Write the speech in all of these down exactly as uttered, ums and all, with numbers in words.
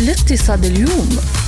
الاقتصاد اليوم.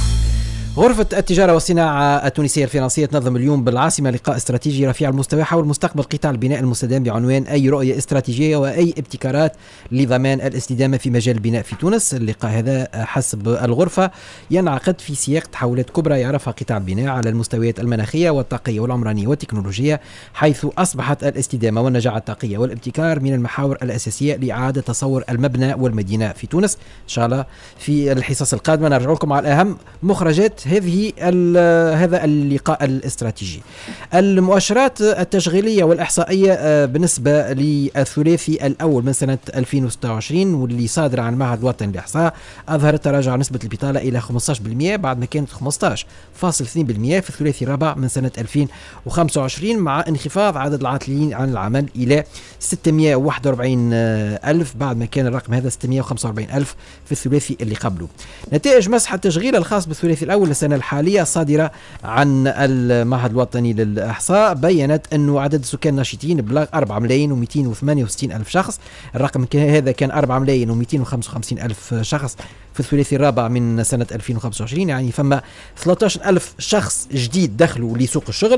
غرفة التجارة والصناعة التونسية الفرنسية تنظم اليوم بالعاصمة لقاء استراتيجي رفيع المستوى حول مستقبل قطاع البناء المستدام بعنوان أي رؤية استراتيجية وأي ابتكارات لضمان الاستدامة في مجال البناء في تونس. اللقاء هذا حسب الغرفة ينعقد في سياق تحولات كبرى يعرفها قطاع البناء على المستويات المناخية والطاقية والعمرانية والتكنولوجية، حيث أصبحت الاستدامة والنجاعة الطاقية والابتكار من المحاور الأساسية لإعادة تصور المبنى والمدينة في تونس. إن شاء الله في الحصص القادمة نرجع لكم على الأهم مخرجات هذه هذا اللقاء الاستراتيجي. المؤشرات التشغيلية والإحصائية بالنسبة للثلاثي الأول من سنة ألفين وستة وعشرين واللي صادر عن المعهد الوطني للإحصاء أظهرت تراجع نسبة البطالة إلى خمسة عشر بالمئة بعد ما كانت خمسة عشر فاصلة اثنين بالمئة في الثلاثي الرابع من سنة ألفين وخمسة وعشرين، مع انخفاض عدد العاطلين عن العمل إلى ستمئة وواحد وأربعين ألف بعد ما كان الرقم هذا ستمئة وخمسة وأربعين ألف في الثلاثي اللي قبله. نتائج مسح التشغيل الخاص بالثلاثي الأول السنة الحالية صادرة عن المعهد الوطني للإحصاء بيّنت أنه عدد السكان الناشطين بلغ أربعة ملايين ومئتين وثمانية وستين ألف شخص. الرقم هذا كان أربعة ملايين ومئتين وخمسة وخمسين ألف شخص في الثلاثي الرابع من سنة ألفين وخمسة وعشرين، يعني فما ثلاثة عشر ألف شخص جديد دخلوا لسوق الشغل،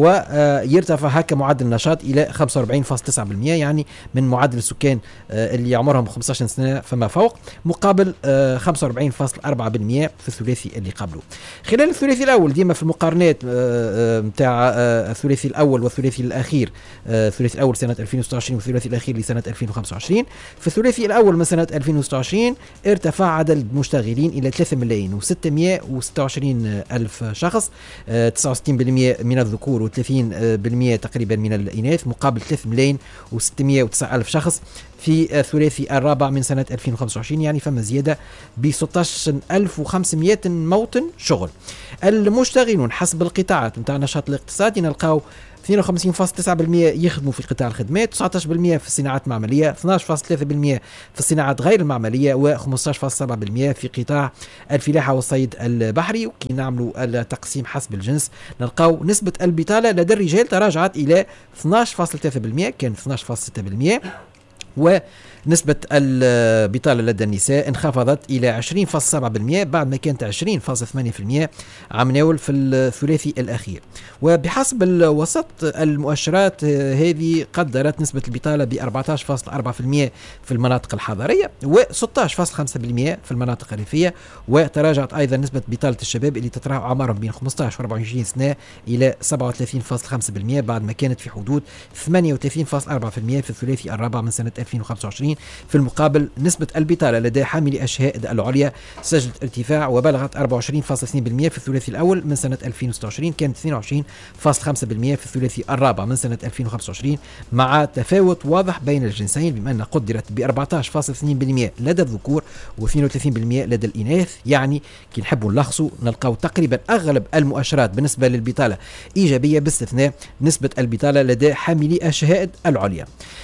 ويرتفع هكا معدل النشاط إلى خمسة وأربعين فاصلة تسعة بالمئة يعني من معدل السكان اللي عمرهم خمسة عشر سنة فما فوق، مقابل خمسة وأربعين فاصلة أربعة بالمئة في الثلاثي اللي قبله. خلال الثلاثي الأول ديما في المقارنات متاع الثلاثي الأول والثلاثي الأخير، الثلاثي الأول سنة ألفين وستة وعشرين والثلاثي الأخير لسنة ألفين وخمسة وعشرين، في الثلاثي الأول من سنة ألفين وستة وعشرين ارتفع عدد المشتغلين إلى ثلاثة ملايين وستمئة وستة وعشرين ألف شخص، تسعة وستين بالمئة من الذكور وثلاثين بالمئة تقريبا من الإناث، مقابل ثلاثة ملايين وستمئة وتسعة ألف شخص في الثلاثي الرابع من سنة ألفين وخمسة وعشرين، يعني فما زيادة ب ستة عشر ألف وخمسمئة موطن شغل. المشتغلون حسب القطاعات متاع النشاط الاقتصادي نلقاو اثنين وخمسين فاصلة تسعة بالمئة يخدموا في قطاع الخدمات، تسعة عشر بالمئة في الصناعات المعملية، اثني عشر فاصلة ثلاثة بالمئة في الصناعات غير المعملية، و خمسة عشر فاصلة سبعة بالمئة في قطاع الفلاحة والصيد البحري. وكي نعملوا التقسيم حسب الجنس نلقاو نسبة البطالة لدى الرجال تراجعت إلى اثني عشر فاصلة ثلاثة بالمئة، كان اثني عشر فاصلة ستة بالمئة، ونسبة البطالة لدى النساء انخفضت إلى عشرين فاصلة سبعة بالمئة بعد ما كانت عشرين فاصلة ثمانية بالمئة عام ناول في الثلاثي الأخير. وبحسب الوسط المؤشرات هذه قدرت نسبة البطالة ب أربعة عشر فاصلة أربعة بالمئة في المناطق الحضرية و ستة عشر فاصلة خمسة بالمئة في المناطق الريفية. وتراجعت أيضا نسبة بطالة الشباب اللي تتراوح أعمارهم بين خمسة عشر و أربعة وعشرين سنة إلى سبعة وثلاثين فاصلة خمسة بالمئة بعد ما كانت في حدود ثمانية وثلاثين فاصلة أربعة بالمئة في الثلاثي الرابع من سنة ألفين وخمسة وعشرين. في المقابل نسبة البطالة لدى حاملي الشهائد العليا سجلت ارتفاع وبلغت أربعة وعشرين فاصلة اثنين بالمئة في الثلاثي الأول من سنة ألفين وستة وعشرين، كانت اثنين وعشرين فاصلة خمسة بالمئة في الثلاثي الرابع من سنة ألفين وخمسة وعشرين، مع تفاوت واضح بين الجنسين بما أنها قدرت ب أربعة عشر فاصلة اثنين بالمئة لدى الذكور واثنين وثلاثين بالمئة لدى الإناث. يعني كي نحبوا نلخصوا نلقاو تقريبا أغلب المؤشرات بالنسبة للبطالة إيجابية باستثناء نسبة البطالة لدى حاملي الشهائد العليا.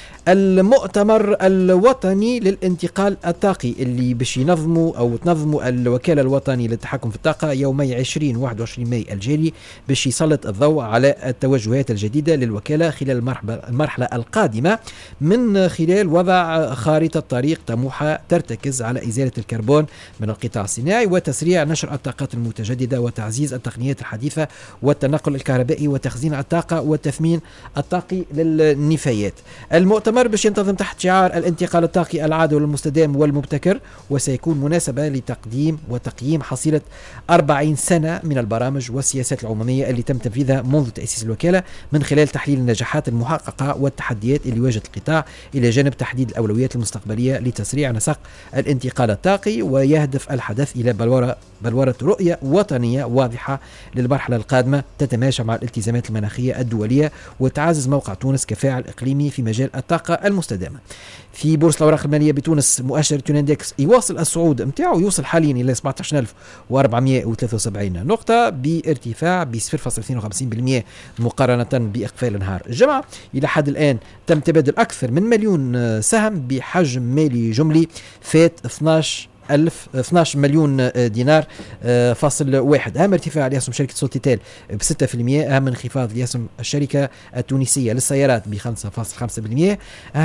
المؤتمر الوطني للانتقال الطاقي اللي باش ينظموا او تنظموا الوكاله الوطنيه للتحكم في الطاقه يومي عشرين وواحد وعشرين ماي الجاري باش يسلط الضوء على التوجهات الجديده للوكاله خلال المرحله القادمه من خلال وضع خارطه طريق طموحه ترتكز على ازاله الكربون من القطاع الصناعي وتسريع نشر الطاقات المتجدده وتعزيز التقنيات الحديثه والتنقل الكهربائي وتخزين الطاقه والتثمين الطاقي للنفايات. المؤتمر باش ينتظم تحت شعار الانتقال الطاقي العادل والمستدام والمبتكر، وسيكون مناسبة لتقديم وتقييم حصيلة أربعين سنة من البرامج والسياسات العمومية اللي تم تنفيذها منذ تأسيس الوكالة من خلال تحليل النجاحات المحققة والتحديات اللي واجهت القطاع إلى جانب تحديد الأولويات المستقبلية لتسريع نسق الانتقال الطاقي. ويهدف الحدث إلى بلورة بلورة رؤية وطنية واضحة للمرحلة القادمة تتماشى مع الالتزامات المناخية الدولية وتعزز موقع تونس كفاعل إقليمي في مجال الطاقة المستدامة. في بورصة الأوراق المالية بتونس مؤشر تونندكس يواصل الصعود متاعه، يوصل حاليا إلى سبعة عشر ألف وأربعمئة وثلاثة وسبعين نقطة بارتفاع ب صفر فاصلة اثنين وخمسين بالمئة مقارنة بإقفال نهار الجمعة. إلى حد الآن تم تبادل أكثر من مليون سهم بحجم مالي جملي فات اثناشر ألف اثني عشر مليون دينار فاصل واحد. أهم ارتفاع لأسهم شركة سوتيتال بستة في المئة، أهم انخفاض لأسهم الشركة التونسية للسيارات بخمسة فاصل خمسة بالمئة، أهم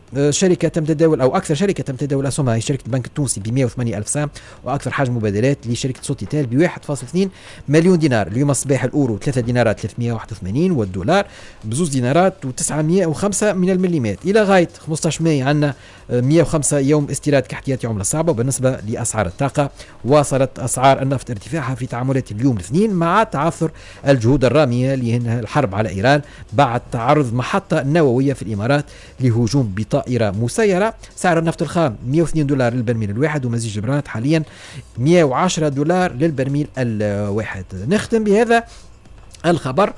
شركة تم تداول أو أكثر شركة تم تداول أسهمها هي شركة البنك التونسي ب مئة وثمانية ألف سهم، وأكثر حجم مبادلات لشركة سوتيتال ب واحد فاصلة اثنين مليون دينار. اليوم الصباح الأورو ثلاثة دينارات ثلاثمئة وواحد وثمانين، والدولار بزوز دينارات وتسعمئة وخمسة من المليمات. إلى غاية خمسة عشر ماي عندنا مئة وخمسة يوم استيراد كاحتياطي عملة صعبة. وبالنسبة لأسعار الطاقة واصلت أسعار النفط ارتفاعها في تعاملات اليوم الاثنين مع تعثر الجهود الرامية لإنهاء الحرب على إيران بعد تعرض محطة نووية في الإمارات لهجوم بطائرة مسيرة. سعر النفط الخام مئة واثنين دولار للبرميل الواحد، ومزيج البرانات حاليا مئة وعشرة دولار للبرميل الواحد. نختم بهذا الخبر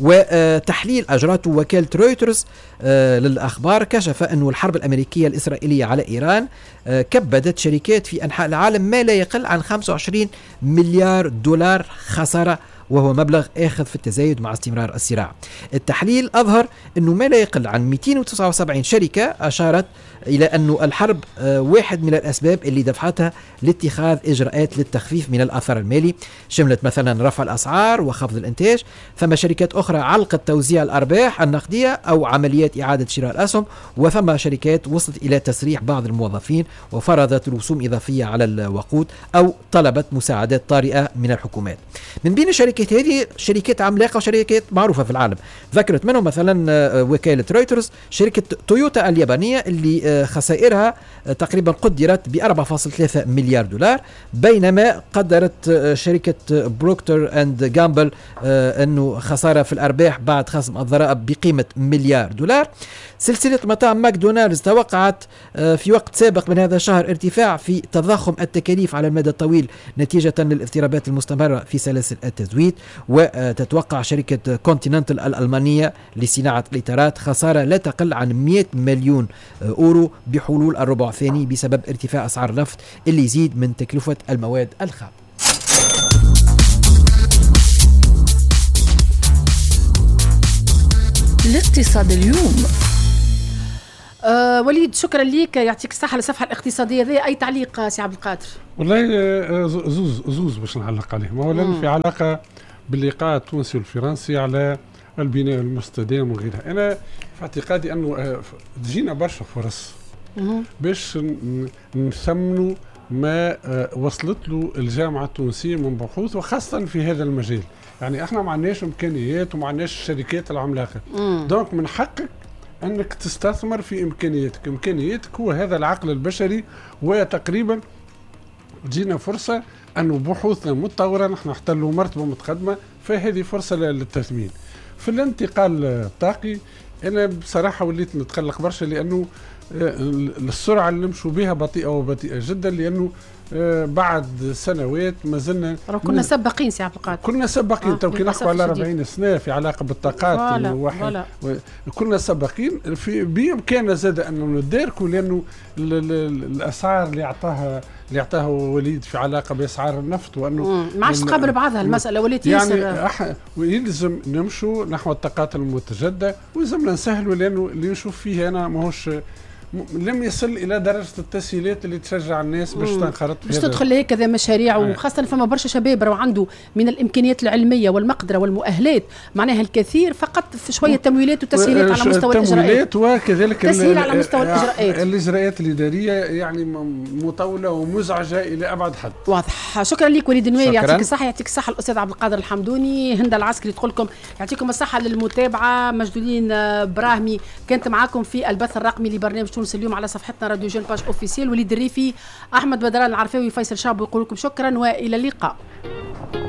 وتحليل أجرته وكالة رويترز للأخبار كشف أن الحرب الأمريكية الإسرائيلية على إيران كبدت شركات في أنحاء العالم ما لا يقل عن خمسة وعشرين مليار دولار خسارة، وهو مبلغ آخذ في التزايد مع استمرار الصراع. التحليل أظهر أنه ما لا يقل عن مئتين وتسعة وسبعين شركة أشارت إلى أن الحرب واحد من الأسباب اللي دفعتها لاتخاذ إجراءات للتخفيف من الأثر المالي، شملت مثلا رفع الأسعار وخفض الإنتاج. ثم شركات أخرى علقت توزيع الأرباح النقدية أو عمليات إعادة شراء الأسهم، وثم شركات وصلت إلى تسريح بعض الموظفين وفرضت رسوم إضافية على الوقود أو طلبت مساعدات طارئة من الحكومات. من بين الشركات هذه شركات عملاقة وشركات معروفة في العالم، ذكرت منهم مثلا وكالة رويترز شركة تويوتا اليابانية اللي خسائرها تقريبا قدرت ب أربعة فاصلة ثلاثة مليار دولار، بينما قدرت شركة بروكتر اند جامبل انه خسارة في الارباح بعد خصم الضرائب بقيمة مليار دولار. سلسلة مطاعم ماكدونالدز توقعت في وقت سابق من هذا الشهر ارتفاع في تضخم التكاليف على المدى الطويل نتيجة للاضطرابات المستمرة في سلاسل التزويد. وتتوقع شركة كونتيننتال الألمانية لصناعة الإطارات خسارة لا تقل عن مئة مليون أورو بحلول الربع الثاني بسبب ارتفاع أسعار النفط اللي يزيد من تكلفة المواد الخام. الاقتصاد اليوم. أه وليد شكرا لك، يعطيك الصحة. للصفحة الاقتصادية ذي أي تعليق سي عبد القادر؟ والله زوز زوز باش نعلق عليهم. أولا في علاقة باللقاء التونسي والفرنسي على البناء المستدام وغيرها. أنا في اعتقادي أنه تجينا برشا فرص باش نثمنوا ما وصلت له الجامعة التونسية من بحوث، وخاصة في هذا المجال. يعني احنا ما عندناش امكانيات وما عندناش الشركات العملاقة، دونك من حقك انك تستثمر في امكانياتك. امكانياتك هو هذا العقل البشري، وتقريبا تجينا فرصة انه بحوثنا متطورة نحن نحتلوا مرتبة متقدمة، فهذه فرصة للتثمين. في الانتقال الطاقي انا بصراحة وليت نتقلق برشا، لانه السرعة اللي نمشوا بها بطيئة وبطيئة جدا، لأنه بعد سنوات ما زلنا كنا سباقين سي عبد القادر، كنا سباقين آه تو كي نحكوا على أربعين سنة في علاقة بالطاقات الواحد و... كنا سباقين. في بإمكاننا زاد أنه نداركوا، لأنه ال ال الأسعار اللي أعطاها اللي أعطاها وليد في علاقة بأسعار النفط، وأنه ما عادش تقابل بعضها المسألة وليد يعني أح... ويلزم نمشوا نحو الطاقات المتجددة، ويلزمنا نسهلوا، لأنه اللي نشوف فيه أنا ماهوش لم يصل الى درجه التسهيلات اللي تشجع الناس باش تنخرط باش تدخل هيك كذا مشاريع. وخاصه فما برشا شباب راهو عنده من الامكانيات العلميه والمقدره والمؤهلات معناها الكثير، فقط في شويه تمويلات وتسهيلات على مستوى الاجراءات، وكذلك تسهيل على مستوى الاجراءات الاجراءات الاداريه يعني مطوله ومزعجه الى ابعد حد. واضح. شكرا لك وليد النويري، يعطيك الصحه. يعطيك الصحه الاستاذ عبد القادر الحمدوني. هند العسكري تقول لكم يعطيكم الصحه للمتابعه. مجدولين براهمي كانت معاكم في البث الرقمي لبرنامج تونس اليوم على صفحتنا راديو جون باج اوفيسيال. وليد الريفي، احمد بدران العرفاوي، فيصل شعب يقول لكم شكرا والى اللقاء.